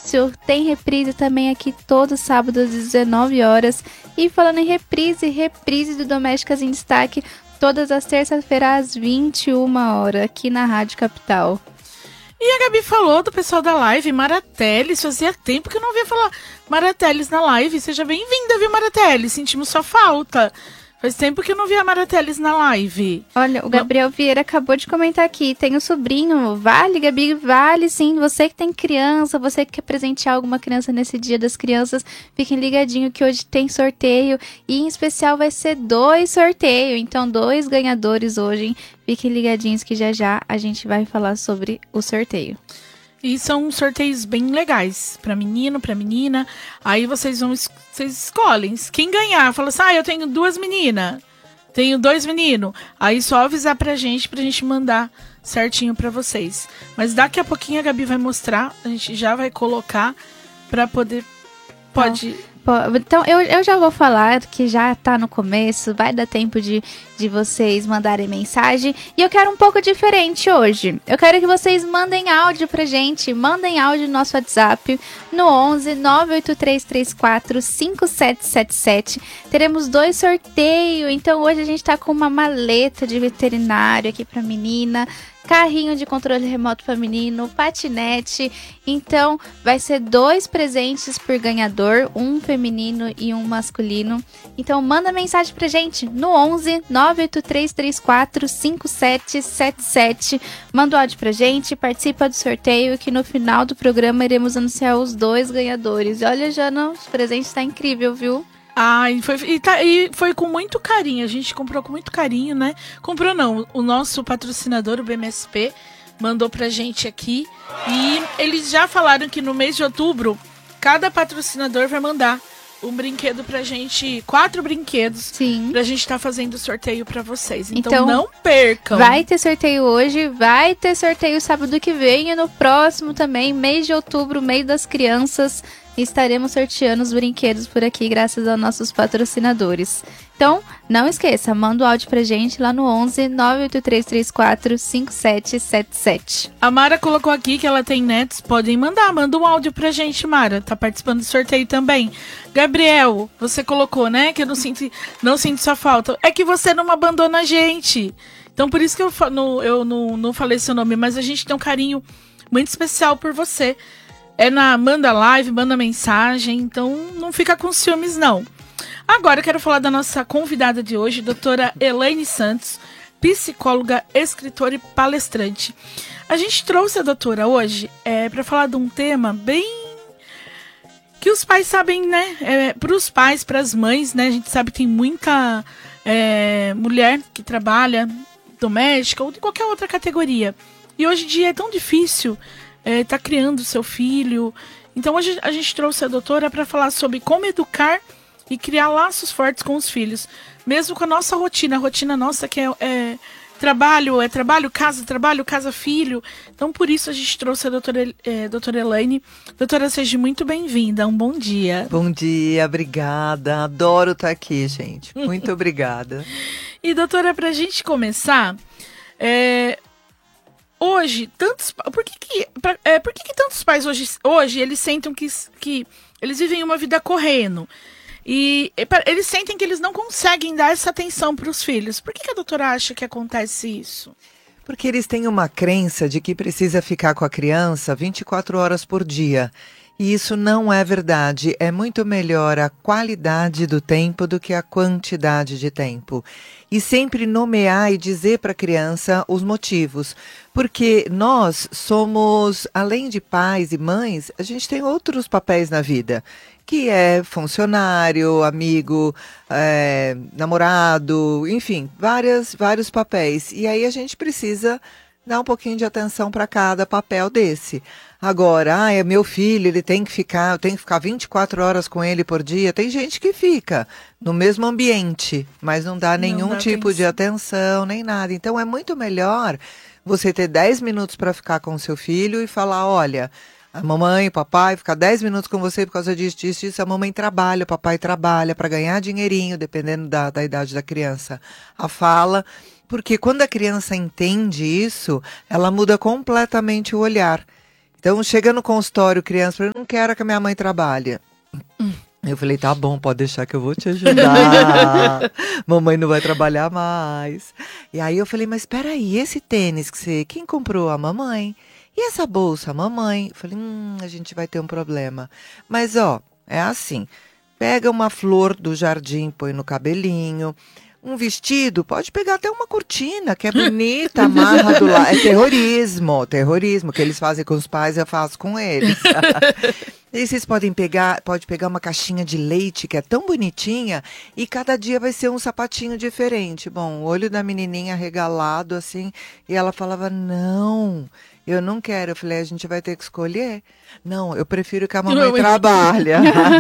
fácil. Tem reprise também aqui todo sábado às 19 horas. E falando em reprise do Domésticas em Destaque, todas as terças-feiras às 21 horas, aqui na Rádio Capital. E a Gabi falou do pessoal da live, Marateles, fazia tempo que eu não ouvia falar Marateles na live. Seja bem-vinda, viu, Marateles? Sentimos sua falta. Faz tempo que eu não vi a Marateles na live. Olha, o Gabriel Vieira acabou de comentar aqui. Tem um sobrinho. Vale, Gabi? Vale, sim. Você que tem criança, você que quer presentear alguma criança nesse Dia das Crianças, fiquem ligadinho que hoje tem sorteio. E, em especial, vai ser 2 sorteios. Então, 2 ganhadores hoje, hein? Fiquem ligadinhos que já a gente vai falar sobre o sorteio. E são sorteios bem legais, pra menino, pra menina. Aí vocês escolhem. Quem ganhar, fala assim, eu tenho 2 meninas, tenho 2 meninos. Aí só avisar pra gente mandar certinho pra vocês. Mas daqui a pouquinho a Gabi vai mostrar, a gente já vai colocar pra poder... Então, eu já vou falar que já tá no começo, vai dar tempo de vocês mandarem mensagem. E eu quero um pouco diferente hoje. Eu quero que vocês mandem áudio pra gente, mandem áudio no nosso WhatsApp, no 11 98334 5777. Teremos 2 sorteios, então hoje a gente tá com uma maleta de veterinário aqui pra menina, carrinho de controle remoto feminino, patinete. Então, vai ser 2 presentes por ganhador, um feminino e um masculino. Então, manda mensagem pra gente no 11 98334 5777. Manda o áudio pra gente, participa do sorteio, que no final do programa iremos anunciar os 2 ganhadores. E olha, Jana, os presentes tá incrível, viu? E foi com muito carinho, a gente comprou com muito carinho, né? Comprou não, o nosso patrocinador, o BMSP, mandou pra gente aqui. E eles já falaram que no mês de outubro, cada patrocinador vai mandar um brinquedo pra gente, 4 brinquedos. Sim. Pra gente tá fazendo sorteio pra vocês. Então não percam. Vai ter sorteio hoje, vai ter sorteio sábado que vem e no próximo também, mês de outubro, mês das crianças. Estaremos sorteando os brinquedos por aqui, graças aos nossos patrocinadores. Então, não esqueça, manda o áudio pra gente lá no 11 98334 5777. A Mara colocou aqui que ela tem netos, manda um áudio pra gente, Mara. Tá participando do sorteio também. Gabriel, você colocou, né, que eu não sinto sua falta. É que você não abandona a gente. Então, por isso que eu não falei seu nome, mas a gente tem um carinho muito especial por você. Manda live, manda mensagem, então não fica com ciúmes, não. Agora eu quero falar da nossa convidada de hoje, doutora Elaine Santos, psicóloga, escritora e palestrante. A gente trouxe a doutora hoje para falar de um tema bem... que os pais sabem, né? Para os pais, para as mães, né? A gente sabe que tem muita mulher que trabalha doméstica ou de qualquer outra categoria. E hoje em dia é tão difícil... tá criando seu filho. Então hoje a gente trouxe a doutora para falar sobre como educar e criar laços fortes com os filhos, mesmo com a nossa rotina, a rotina nossa que é trabalho, casa, filho. Então por isso a gente trouxe a doutora Elaine. Doutora, seja muito bem-vinda, um bom dia. Bom dia, obrigada, adoro estar aqui, gente, muito obrigada. E doutora, pra gente começar, hoje, por que tantos pais hoje eles sentem que eles vivem uma vida correndo? E eles sentem que eles não conseguem dar essa atenção para os filhos. Por que a doutora acha que acontece isso? Porque eles têm uma crença de que precisa ficar com a criança 24 horas por dia. E isso não é verdade. É muito melhor a qualidade do tempo do que a quantidade de tempo. E sempre nomear e dizer para a criança os motivos. Porque nós somos, além de pais e mães, a gente tem outros papéis na vida. Que é funcionário, amigo, namorado, enfim, vários papéis. E aí a gente precisa dar um pouquinho de atenção para cada papel desse. Agora, é meu filho, eu tenho que ficar 24 horas com ele por dia. Tem gente que fica no mesmo ambiente, mas não dá nenhum tipo de atenção, nem nada. Então é muito melhor você ter 10 minutos para ficar com o seu filho e falar, olha, a mamãe, o papai, ficar 10 minutos com você por causa disso, a mamãe trabalha, o papai trabalha para ganhar dinheirinho, dependendo da idade da criança. A fala, porque quando a criança entende isso, ela muda completamente o olhar. Então, Então, chega no consultório, criança, eu não quero que a minha mãe trabalhe. Eu falei, tá bom, pode deixar que eu vou te ajudar. Mamãe não vai trabalhar mais. E aí eu falei, mas peraí, esse tênis quem comprou? A mamãe. E essa bolsa? A mamãe. Eu falei, a gente vai ter um problema. Mas ó, é assim, pega uma flor do jardim, põe no cabelinho. Um vestido, pode pegar até uma cortina, que é bonita, amarra do lado. É terrorismo, que eles fazem com os pais, eu faço com eles. E vocês pode pegar uma caixinha de leite, que é tão bonitinha, e cada dia vai ser um sapatinho diferente. Bom, o olho da menininha arregalado, assim, e ela falava, não, eu não quero. Eu falei, a gente vai ter que escolher? Não, eu prefiro que a mamãe trabalhe.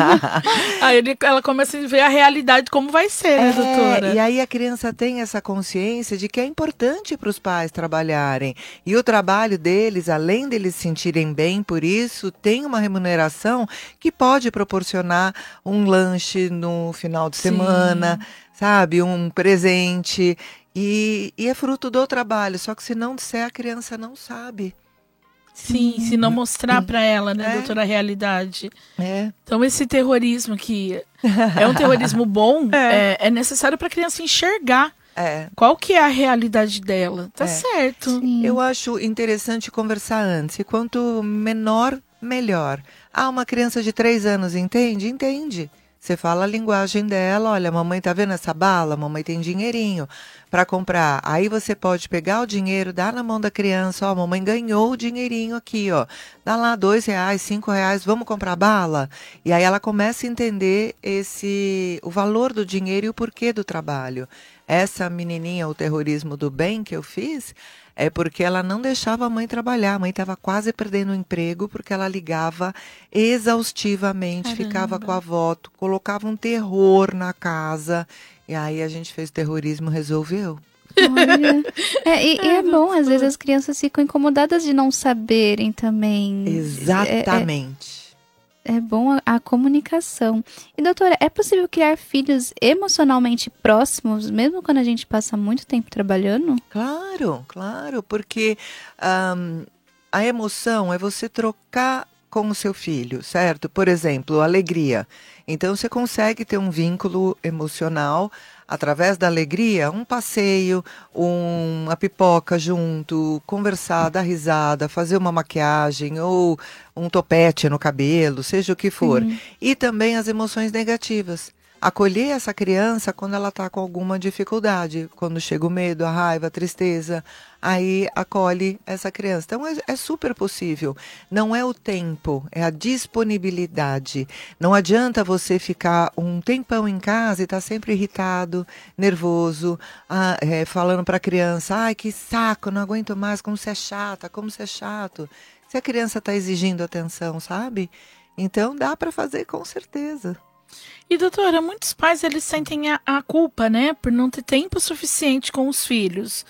Aí ela começa a ver a realidade como vai ser, né, doutora? E aí a criança tem essa consciência de que é importante para os pais trabalharem. E o trabalho deles, além deles se sentirem bem por isso, tem uma remuneração que pode proporcionar um lanche no final de semana, sabe? Um presente. E é fruto do trabalho. Só que se não disser, a criança não sabe. Sim, se não mostrar para ela, né, doutora, a realidade. Então, esse terrorismo que é um terrorismo bom, é necessário para a criança enxergar qual que é a realidade dela. Tá certo. Sim. Eu acho interessante conversar antes. E quanto menor, melhor. Uma criança de 3 anos entende? Entende. Você fala a linguagem dela, olha, mamãe tá vendo essa bala? Mamãe tem dinheirinho para comprar. Aí você pode pegar o dinheiro, dar na mão da criança, ó, mamãe ganhou o dinheirinho aqui, ó. Dá lá R$2, R$5, vamos comprar bala? E aí ela começa a entender o valor do dinheiro e o porquê do trabalho. Essa menininha, o terrorismo do bem que eu fiz, é porque ela não deixava a mãe trabalhar. A mãe estava quase perdendo o emprego porque ela ligava exaustivamente, ficava com a avó, colocava um terror na casa. E aí a gente fez o terrorismo, resolveu. Olha. É bom, às vezes as crianças ficam incomodadas de não saberem também. Exatamente. É bom a comunicação. E doutora, é possível criar filhos emocionalmente próximos, mesmo quando a gente passa muito tempo trabalhando? Claro, porque a emoção é você trocar com o seu filho, certo? Por exemplo, alegria. Então você consegue ter um vínculo emocional através da alegria, um passeio, uma pipoca junto, conversar, dar risada, fazer uma maquiagem ou um topete no cabelo, seja o que for. E também as emoções negativas. Acolher essa criança quando ela está com alguma dificuldade, quando chega o medo, a raiva, a tristeza, aí acolhe essa criança. Então é super possível. Não é o tempo, é a disponibilidade. Não adianta você ficar um tempão em casa e estar sempre irritado, nervoso, falando para a criança, ai que saco, não aguento mais, como você é chata, como você é chato. Se a criança está exigindo atenção, sabe? Então dá para fazer com certeza. E doutora, muitos pais eles sentem a culpa, né, por não ter tempo suficiente com os filhos.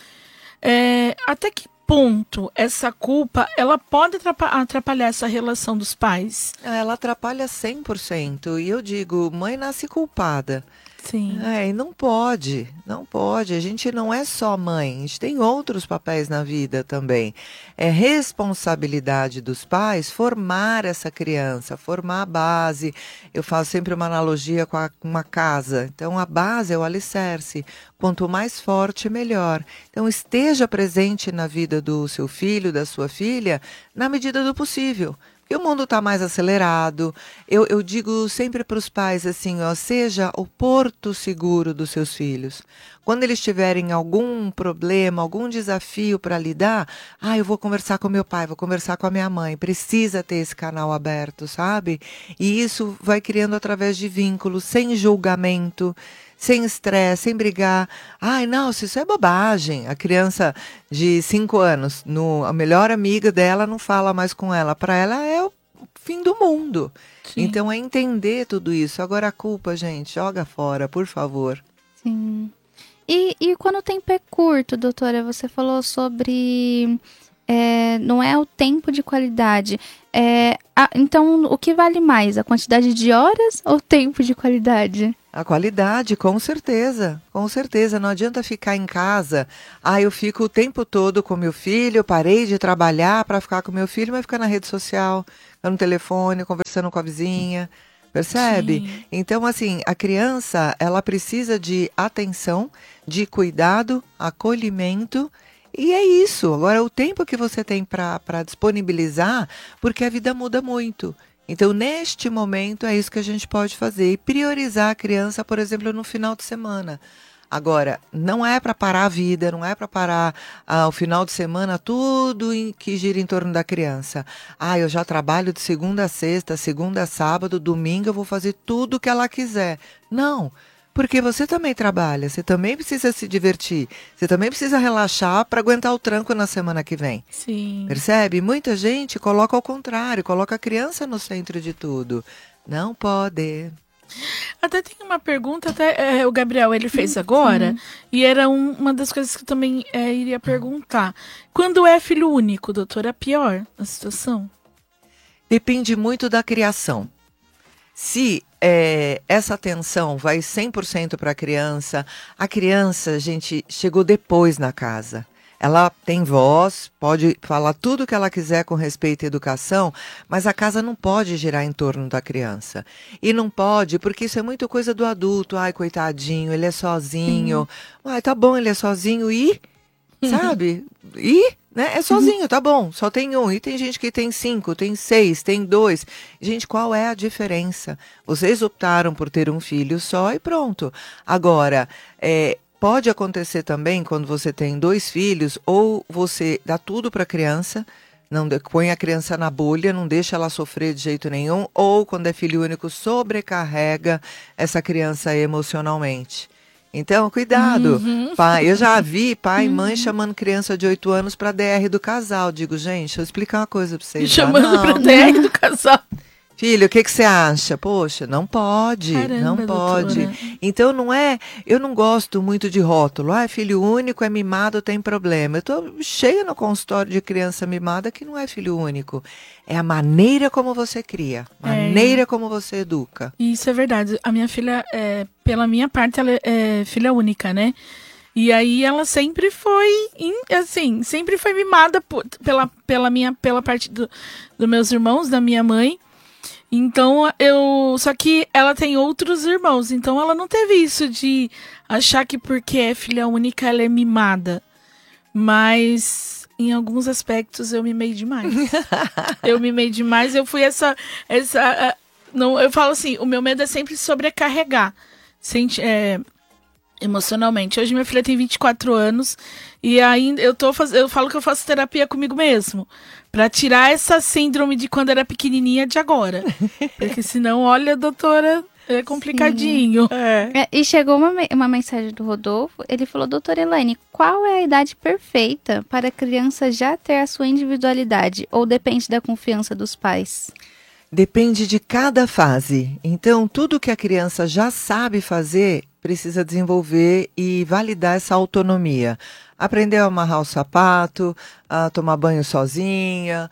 Até que ponto essa culpa ela pode atrapalhar essa relação dos pais? Ela atrapalha 100%. E eu digo, mãe nasce culpada. Sim. E não pode. A gente não é só mãe, a gente tem outros papéis na vida também. É responsabilidade dos pais formar essa criança, formar a base. Eu faço sempre uma analogia com uma casa. Então a base é o alicerce. Quanto mais forte, melhor. Então esteja presente na vida do seu filho, da sua filha, na medida do possível. E o mundo está mais acelerado. Eu digo sempre para os pais assim, ó, seja o porto seguro dos seus filhos. Quando eles tiverem algum problema, algum desafio para lidar, eu vou conversar com meu pai, vou conversar com a minha mãe. Precisa ter esse canal aberto, sabe? E isso vai criando através de vínculos, sem julgamento, sem estresse, sem brigar. Não, isso é bobagem. A criança de 5 anos, a melhor amiga dela não fala mais com ela. Para ela é o fim do mundo. Sim. Então é entender tudo isso. Agora a culpa, gente, joga fora, por favor. Sim. E quando o tempo é curto, doutora, você falou sobre... não é o tempo de qualidade. Então, o que vale mais? A quantidade de horas ou o tempo de qualidade? A qualidade, com certeza, com certeza. Não adianta ficar em casa. Eu fico o tempo todo com meu filho, parei de trabalhar para ficar com meu filho, mas ficar na rede social, no telefone, conversando com a vizinha, percebe? Sim. Então, assim, a criança, ela precisa de atenção, de cuidado, acolhimento, e é isso. Agora, o tempo que você tem para disponibilizar, porque a vida muda muito. Então, neste momento, é isso que a gente pode fazer. E priorizar a criança, por exemplo, no final de semana. Agora, não é para parar a vida, não é para parar o final de semana, tudo que gira em torno da criança. Eu já trabalho de segunda a sexta, segunda a sábado, domingo eu vou fazer tudo o que ela quiser. Não, porque você também trabalha, você também precisa se divertir, você também precisa relaxar para aguentar o tranco na semana que vem. Sim. Percebe? Muita gente coloca ao contrário, coloca a criança no centro de tudo. Não pode. Até tem uma pergunta, o Gabriel ele fez agora, e era uma das coisas que eu também iria perguntar. Quando é filho único, doutora, é pior a situação? Depende muito da criação. Se essa atenção vai 100% para a criança, gente, chegou depois na casa. Ela tem voz, pode falar tudo o que ela quiser com respeito à educação, mas a casa não pode girar em torno da criança. E não pode, porque isso é muito coisa do adulto. Coitadinho, ele é sozinho. Tá bom, ele é sozinho e... Sabe? Né? É sozinho, tá bom, só tem um. E tem gente que tem 5, tem 6, tem 2. Gente, qual é a diferença? Vocês optaram por ter um filho só e pronto. Agora, pode acontecer também quando você tem 2 filhos, ou você dá tudo para a criança, põe a criança na bolha, não deixa ela sofrer de jeito nenhum, ou quando é filho único, sobrecarrega essa criança emocionalmente. Então, cuidado. Pai, eu já vi pai e mãe chamando criança de 8 anos para DR do casal. Digo, gente, deixa eu explicar uma coisa para vocês. Chamando para DR do casal. Filho, o que você acha? Poxa, não pode, Caramba, não pode. doutora. Então, eu não gosto muito de rótulo. Filho único, é mimado, tem problema. Eu tô cheia no consultório de criança mimada que não é filho único. É a maneira como você cria, maneira como você educa. Isso é verdade. A minha filha, pela minha parte, ela é filha única, né? E aí ela sempre foi, sempre foi mimada pela parte dos meus irmãos, da minha mãe. Então, só que ela tem outros irmãos, então ela não teve isso de achar que porque é filha única ela é mimada. Mas, em alguns aspectos, eu mimei demais. Eu fui não, eu falo assim, o meu medo é sempre sobrecarregar, emocionalmente. Hoje minha filha tem 24 anos e ainda eu falo que eu faço terapia comigo mesmo. Pra tirar essa síndrome de quando era pequenininha de agora. Porque senão, olha, doutora, é complicadinho. E chegou uma mensagem do Rodolfo. Ele falou, doutora Elaine, qual é a idade perfeita para a criança já ter a sua individualidade? Ou depende da confiança dos pais? Depende de cada fase. Então, tudo que a criança já sabe fazer, precisa desenvolver e validar essa autonomia. Aprender a amarrar o sapato, a tomar banho sozinha.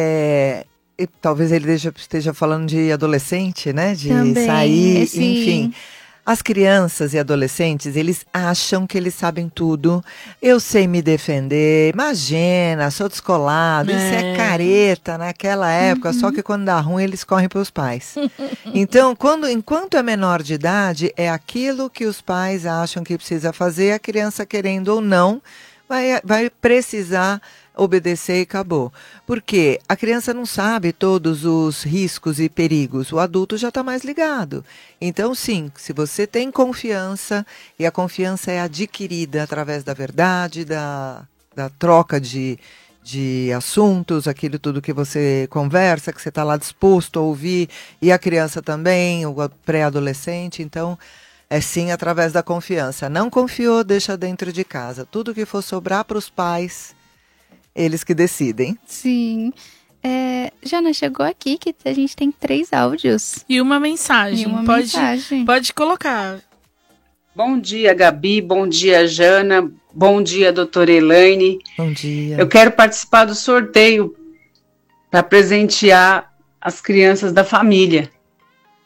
E talvez ele esteja falando de adolescente, né? De também, sair, enfim. As crianças e adolescentes, eles acham que eles sabem tudo. Eu sei me defender. Imagina, sou descolado. Isso é careta naquela época. Só que quando dá ruim, eles correm para os pais. Então, enquanto é menor de idade, é aquilo que os pais acham que precisa fazer. A criança, querendo ou não, vai precisar obedecer e acabou. Porque a criança não sabe todos os riscos e perigos, o adulto já está mais ligado. Então, sim, se você tem confiança, e a confiança é adquirida através da verdade, da troca de assuntos, aquilo tudo que você conversa, que você está lá disposto a ouvir, e a criança também, o pré-adolescente, então... É sim através da confiança. Não confiou, deixa dentro de casa. Tudo que for sobrar para os pais, eles que decidem. Sim. Jana, chegou aqui que a gente tem 3 áudios. E uma mensagem. Pode colocar. Bom dia, Gabi. Bom dia, Jana. Bom dia, doutora Elaine. Bom dia. Eu quero participar do sorteio para presentear as crianças da família.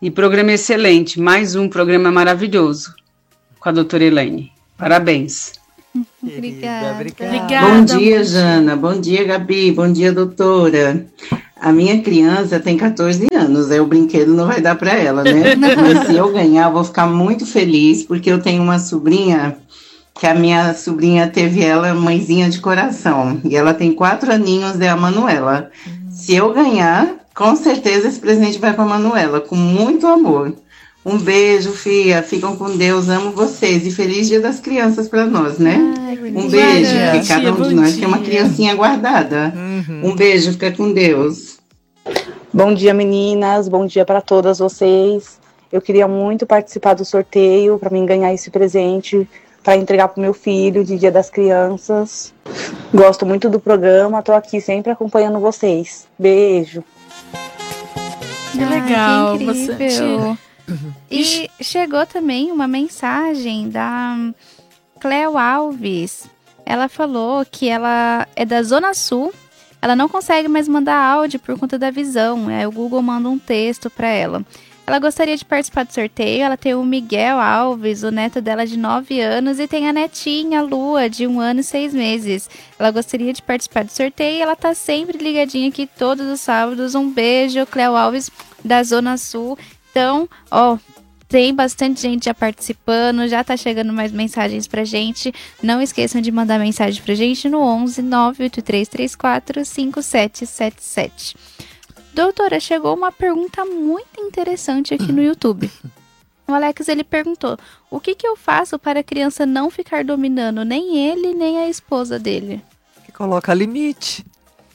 E programa excelente, mais um programa maravilhoso com a doutora Elaine. Parabéns. Obrigada. Obrigada. Bom dia, Jana. Bom dia, Gabi. Bom dia, doutora. A minha criança tem 14 anos, aí o brinquedo não vai dar para ela, né? Mas se eu ganhar, eu vou ficar muito feliz, porque eu tenho uma sobrinha, que a minha sobrinha teve ela mãezinha de coração, e ela tem 4 aninhos, é a Manuela. Se eu ganhar, com certeza esse presente vai para a Manuela, com muito amor. Um beijo, filha. Ficam com Deus. Amo vocês. E feliz Dia das Crianças para nós, né? Ai, Um beijo, dia. porque cada um de nós tem uma criancinha guardada. Um beijo, fica com Deus. Bom dia, meninas. Bom dia para todas vocês. Eu queria muito participar do sorteio para mim ganhar esse presente para entregar para o meu filho de Dia das Crianças. Gosto muito do programa. Tô aqui sempre acompanhando vocês. Beijo. Que legal. Que Você incrível. E chegou também uma mensagem da Cleo Alves. Ela falou que ela é da Zona Sul. Ela não consegue mais mandar áudio por conta da visão. O Google manda um texto para ela. Ela gostaria de participar do sorteio. Ela tem o Miguel Alves, o neto dela de 9 anos, e tem a netinha, a Lua, de 1 ano e 6 meses. Ela gostaria de participar do sorteio e ela tá sempre ligadinha aqui todos os sábados. Um beijo, Cleo Alves, da Zona Sul. Então, tem bastante gente já participando, já tá chegando mais mensagens pra gente. Não esqueçam de mandar mensagem pra gente no 11 98334 5777. Doutora, chegou uma pergunta muito interessante aqui no YouTube. O Alex, ele perguntou: o que eu faço para a criança não ficar dominando nem ele, nem a esposa dele? Que coloca limite.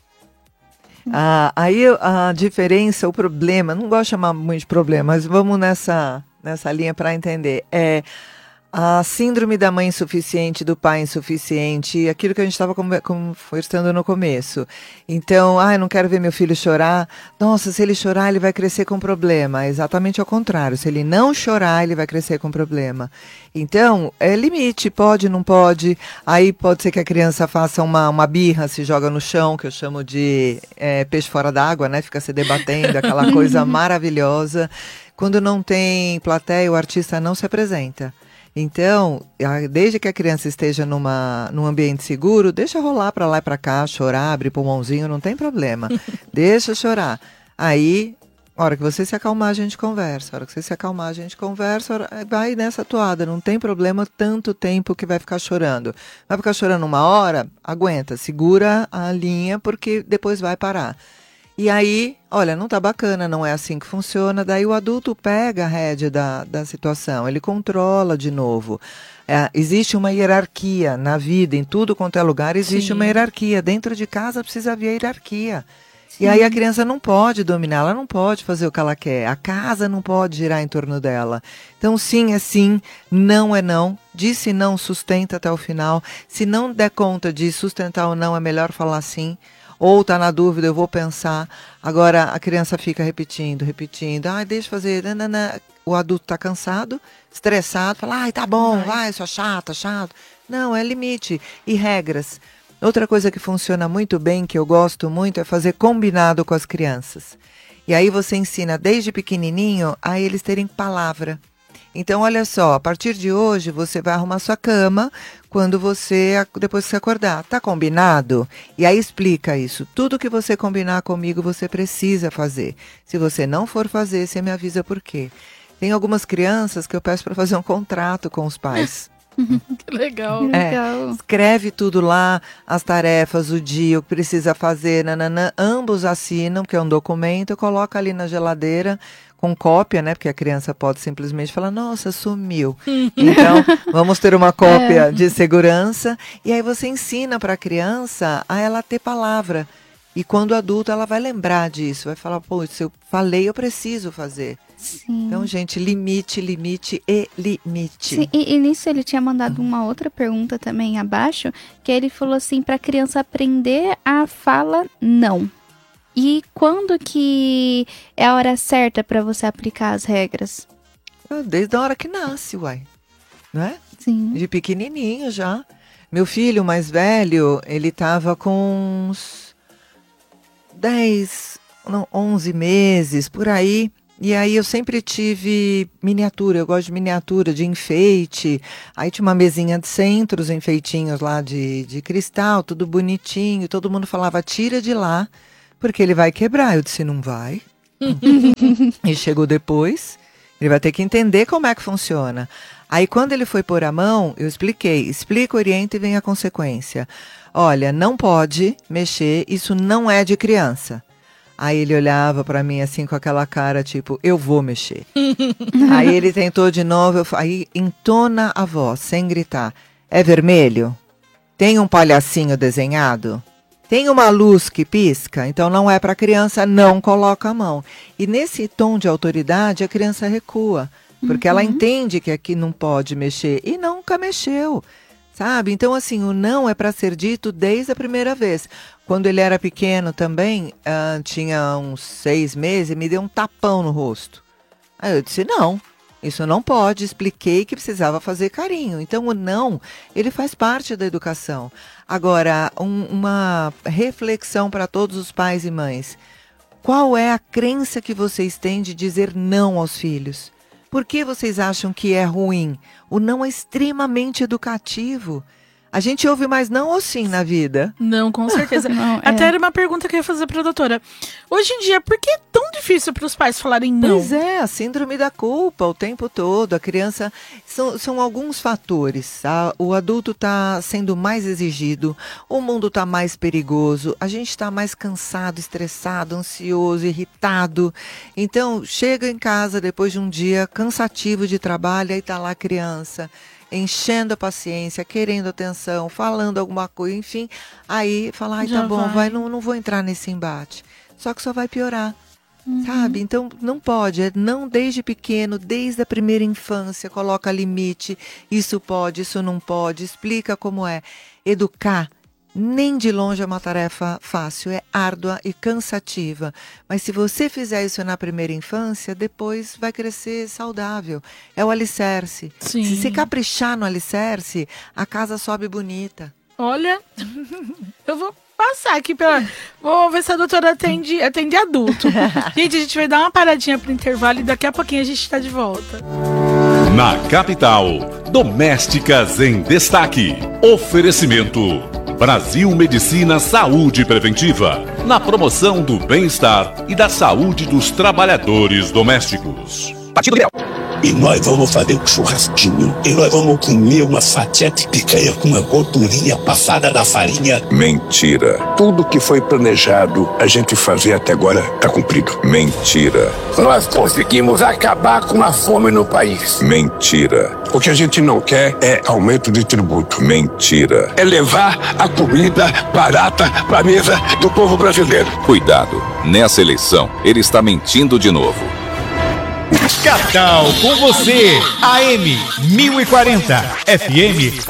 Aí a diferença, o problema, não gosto de chamar muito de problema, mas vamos nessa linha para entender. É a síndrome da mãe insuficiente, do pai insuficiente, aquilo que a gente estava conversando no começo. Então, eu não quero ver meu filho chorar. Nossa, se ele chorar, ele vai crescer com problema. Exatamente ao contrário. Se ele não chorar, ele vai crescer com problema. Então, é limite, pode, não pode. Aí pode ser que a criança faça uma birra, se joga no chão, que eu chamo de peixe fora d'água, né? Fica se debatendo, aquela coisa maravilhosa. Quando não tem plateia, o artista não se apresenta. Então, desde que a criança esteja num ambiente seguro, deixa rolar para lá e para cá, chorar, abrir pulmãozinho, não tem problema. Deixa chorar. Aí, a hora que você se acalmar, a gente conversa. A hora que você se acalmar, a gente conversa. Vai nessa toada, não tem problema tanto tempo que vai ficar chorando. Vai ficar chorando 1 hora? Aguenta, segura a linha, porque depois vai parar. E aí, olha, não tá bacana, não é assim que funciona. Daí o adulto pega a rédea da situação, ele controla de novo. Existe uma hierarquia na vida, em tudo quanto é lugar existe uma hierarquia. Dentro de casa precisa haver hierarquia. Sim. E aí a criança não pode dominar, ela não pode fazer o que ela quer. A casa não pode girar em torno dela. Então sim é sim, não é não. Disse não, sustenta até o final. Se não der conta de sustentar ou não, é melhor falar sim. Ou tá na dúvida, eu vou pensar. Agora a criança fica repetindo. Deixa eu fazer. O adulto tá cansado, estressado, fala, tá bom, vai, só chato. Não, é limite. E regras. Outra coisa que funciona muito bem, que eu gosto muito, é fazer combinado com as crianças. E aí você ensina desde pequenininho a eles terem palavra. Então, olha só, a partir de hoje você vai arrumar sua cama depois que você acordar. Tá combinado? E aí explica isso. Tudo que você combinar comigo, você precisa fazer. Se você não for fazer, você me avisa por quê. Tem algumas crianças que eu peço para fazer um contrato com os pais. Que legal. Escreve tudo lá, as tarefas, o dia, o que precisa fazer, ambos assinam, que é um documento, coloca ali na geladeira, com cópia, né? Porque a criança pode simplesmente falar, nossa, sumiu. Então, vamos ter uma cópia de segurança. E aí você ensina para a criança a ela ter palavra. E quando adulta, ela vai lembrar disso. Vai falar, se eu falei, eu preciso fazer. Sim. Então, gente, limite e limite. Sim, e nisso ele tinha mandado uma outra pergunta também abaixo, que ele falou assim, para a criança aprender a fala não. E quando que é a hora certa para você aplicar as regras? Desde a hora que nasce, uai. Não é? Sim. De pequenininho já. Meu filho mais velho, ele tava com uns 11 meses, por aí. E aí eu sempre tive miniatura, eu gosto de miniatura, de enfeite. Aí tinha uma mesinha de centro, os enfeitinhos lá de cristal, tudo bonitinho. Todo mundo falava, tira de lá, porque ele vai quebrar. Eu disse, não vai. E chegou depois, ele vai ter que entender como é que funciona. Aí quando ele foi pôr a mão, eu expliquei, explica, orienta e vem a consequência. Olha, não pode mexer, isso não é de criança. Aí ele olhava pra mim assim com aquela cara tipo, eu vou mexer. Aí ele tentou de novo, aí entona a voz, sem gritar. É vermelho? Tem um palhacinho desenhado? Tem uma luz que pisca? Então não é pra criança, não coloca a mão. E nesse tom de autoridade a criança recua. Porque ela entende que aqui não pode mexer e nunca mexeu, sabe? Então, assim, o não é para ser dito desde a primeira vez. Quando ele era pequeno também, tinha uns 6 meses, me deu um tapão no rosto. Aí eu disse, não, isso não pode. Expliquei que precisava fazer carinho. Então, o não, ele faz parte da educação. Agora, uma reflexão para todos os pais e mães. Qual é a crença que vocês têm de dizer não aos filhos? Por que vocês acham que é ruim? O não é extremamente educativo. A gente ouve mais não ou sim na vida? Não, com certeza. Não, até era uma pergunta que eu ia fazer pra doutora. Hoje em dia, por que é tão difícil para os pais falarem não? Pois é, a síndrome da culpa o tempo todo. A criança... São alguns fatores. Tá? O adulto está sendo mais exigido, o mundo está mais perigoso, a gente está mais cansado, estressado, ansioso, irritado. Então, chega em casa depois de um dia cansativo de trabalho, aí está lá a criança... enchendo a paciência, querendo atenção, falando alguma coisa, enfim. Aí fala, ai, tá bom, não vou entrar nesse embate. Só que só vai piorar, sabe? Então, não pode, não desde pequeno, desde a primeira infância, coloca limite, isso pode, isso não pode, explica como é. Educar, nem de longe é uma tarefa fácil, é árdua e cansativa. Mas se você fizer isso na primeira infância, depois vai crescer saudável. É o alicerce. Sim. Se você caprichar no alicerce, a casa sobe bonita. Olha, eu vou passar aqui pela... Vou ver se a doutora atende adulto. Gente, a gente vai dar uma paradinha pro intervalo e daqui a pouquinho a gente tá de volta. Na capital, Domésticas em Destaque. Oferecimento Brasil Medicina Saúde Preventiva, na promoção do bem-estar e da saúde dos trabalhadores domésticos. Partido Liberal. E nós vamos fazer um churrasquinho. E nós vamos comer uma fatia de picanha com uma gordurinha passada na farinha. Mentira. Tudo que foi planejado a gente fazer até agora está cumprido. Mentira. Nós conseguimos acabar com a fome no país. Mentira. O que a gente não quer é aumento de tributo. Mentira. É levar a comida barata para a mesa do povo brasileiro. Cuidado. Nessa eleição, ele está mentindo de novo. Capital com você, AM 1040, FM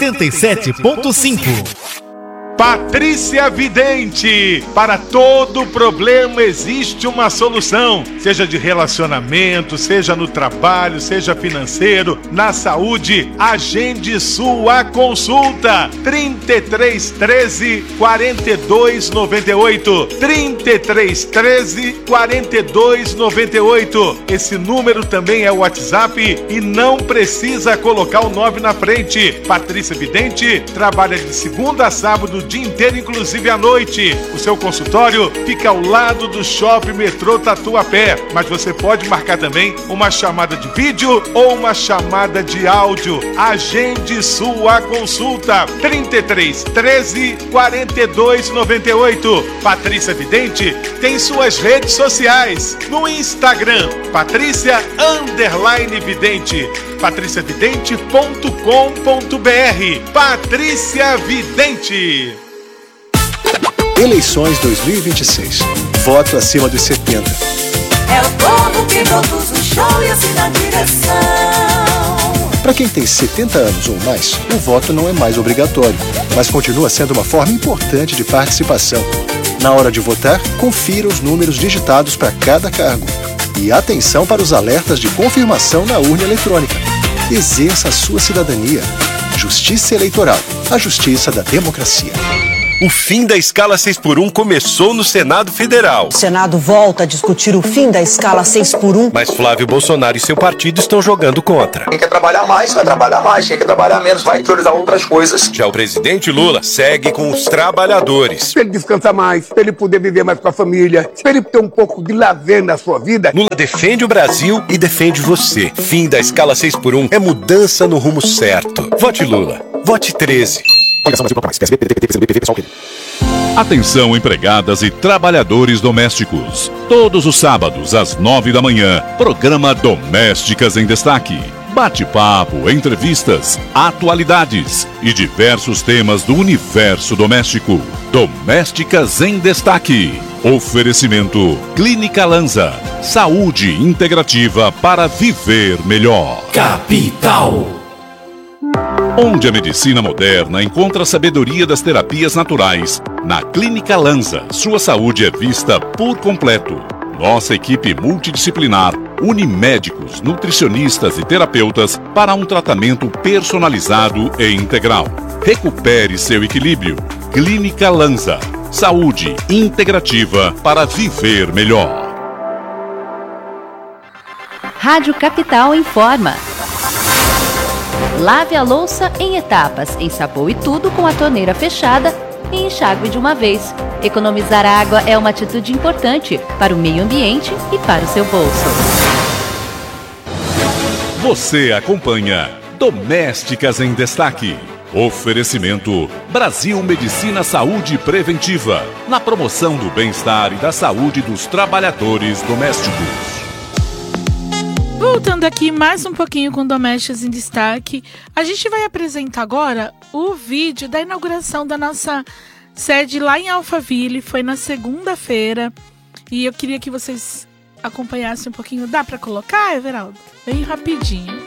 77.5. Patrícia Vidente, para todo problema existe uma solução, seja de relacionamento, seja no trabalho, seja financeiro, na saúde. Agende sua consulta, 3313 4298, 3313 4298. Esse número também é o WhatsApp e não precisa colocar o 9 na frente. Patrícia Vidente trabalha de segunda a sábado, o dia inteiro, inclusive à noite. O seu consultório fica ao lado do Shopping Metrô Tatuapé, mas você pode marcar também uma chamada de vídeo ou uma chamada de áudio. Agende sua consulta, 33 13 42 98. Patrícia Vidente tem suas redes sociais no Instagram, Patrícia_Vidente, patriciavidente.com.br. Patrícia Vidente. Eleições 2026. Voto acima dos 70. É o povo que produz o show e assim na direção. Para quem tem 70 anos ou mais, o voto não é mais obrigatório, mas continua sendo uma forma importante de participação. Na hora de votar, confira os números digitados para cada cargo. E atenção para os alertas de confirmação na urna eletrônica. Exerça a sua cidadania. Justiça Eleitoral, a justiça da democracia. O fim da escala 6x1 começou no Senado Federal. O Senado volta a discutir o fim da escala 6x1. Mas Flávio Bolsonaro e seu partido estão jogando contra. Quem quer trabalhar mais, vai trabalhar mais. Quem quer trabalhar menos, vai priorizar outras coisas. Já o presidente Lula segue com os trabalhadores. Pra ele descansar mais, pra ele poder viver mais com a família, pra ele ter um pouco de lazer na sua vida. Lula defende o Brasil e defende você. Fim da escala 6x1 é mudança no rumo certo. Vote Lula. Vote 13. Atenção, empregadas e trabalhadores domésticos. Todos os sábados, às 9 da manhã, programa Domésticas em Destaque. Bate-papo, entrevistas, atualidades e diversos temas do universo doméstico. Domésticas em Destaque. Oferecimento Clínica Lanza. Saúde integrativa para viver melhor. Capital. Onde a medicina moderna encontra a sabedoria das terapias naturais, na Clínica Lanza, sua saúde é vista por completo. Nossa equipe multidisciplinar une médicos, nutricionistas e terapeutas para um tratamento personalizado e integral. Recupere seu equilíbrio. Clínica Lanza. Saúde integrativa para viver melhor. Rádio Capital informa. Lave a louça em etapas, ensaboe tudo com a torneira fechada e enxague de uma vez. Economizar água é uma atitude importante para o meio ambiente e para o seu bolso. Você acompanha Domésticas em Destaque. Oferecimento Brasil Medicina Saúde Preventiva, na promoção do bem-estar e da saúde dos trabalhadores domésticos. Voltando aqui mais um pouquinho com Domésticas em Destaque, a gente vai apresentar agora o vídeo da inauguração da nossa sede lá em Alphaville. Foi na segunda-feira e eu queria que vocês acompanhassem um pouquinho. Dá para colocar, Everaldo? Bem rapidinho.